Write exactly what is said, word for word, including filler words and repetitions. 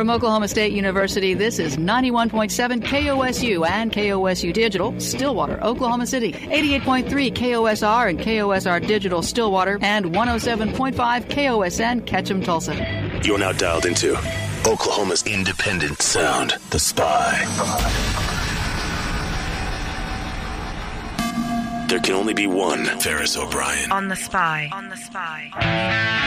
From Oklahoma State University, this is ninety-one point seven K O S U and K O S U Digital, Stillwater, Oklahoma City. eighty-eight point three K O S R and K O S R Digital, Stillwater. And one oh seven point five K O S N, Ketchum, Tulsa. You're now dialed into Oklahoma's independent sound, The Spy. There can only be one Ferris O'Brien. On The Spy. On The Spy.